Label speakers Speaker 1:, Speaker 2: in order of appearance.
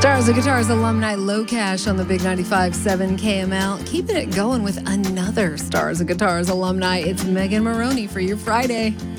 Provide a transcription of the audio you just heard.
Speaker 1: Stars of Guitars alumni Low Cash on the Big 95.7 KML. Keeping it going with another Stars of Guitars alumni. It's Megan Maroney for your Friday.